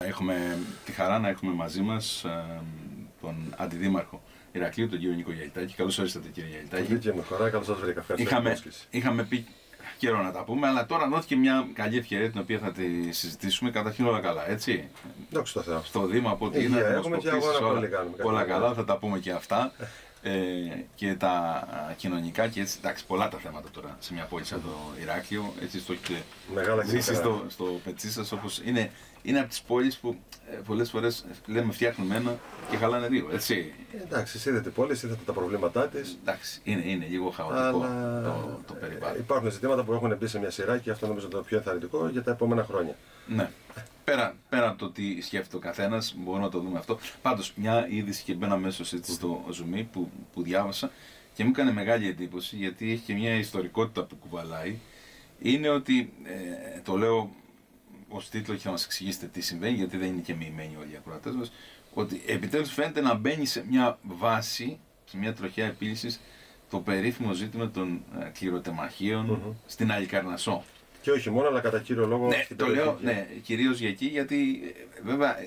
έχουμε τη χαρά να έχουμε μαζί μας τον Αντιδήμαρχο Ηρακλείου, τον κύριο Νίκο Γιαλιτάκη. Καλώς ορίσατε, κύριε Γιαλιτάκη. Δίκαια με χαρά, καλώς σας βρήκα. Είχαμε πει καιρό να τα πούμε, αλλά τώρα δόθηκε μια καλή ευκαιρία την οποία θα τη συζητήσουμε. Καταρχήν όλα καλά, έτσι. Δόξα τω Θεώ. Στο Δήμο από ό,τι είναι, έχουμε και αγώνα όλα καλά, θα τα πούμε και αυτά. Και τα κοινωνικά και έτσι, εντάξει, πολλά τα θέματα τώρα σε μια πόλη σαν το Ηράκλειο, έτσι το έχετε ζήσει στο πετσί σας, όπως είναι από τις πόλεις που πολλές φορές λέμε φτιάχνουμε ένα και χαλάνε δύο, έτσι. Εντάξει, είδατε πόλεις, είδατε τα προβλήματά της. Εντάξει, είναι λίγο χαοτικό το περιβάλλον. Υπάρχουν ζητήματα που έχουν μπει σε μια σειρά και αυτό νομίζω το πιο ενθαρρυντικό για τα επόμενα χρόνια. Ναι. Πέρα από το τι σκέφτεται ο καθένας, μπορούμε να το δούμε αυτό. Πάντως, μια είδηση και μπαίνα αμέσως έτσι στο Zoom που διάβασα και μου έκανε μεγάλη εντύπωση, γιατί έχει και μια ιστορικότητα που κουβαλάει. Είναι ότι, το λέω ως τίτλο και θα μας εξηγήσετε τι συμβαίνει, γιατί δεν είναι και μοιημένοι όλοι οι ακροατές μας, ότι επιτέλους φαίνεται να μπαίνει σε μια βάση, σε μια τροχιά επίλυσης, το περίφημο ζήτημα των κληροτεμαχίων στην Αλικαρνασσό. Και όχι μόνο, αλλά κατά κύριο λόγο στην περιοχή. Το λέω, ναι, κυρίως για εκεί, γιατί βέβαια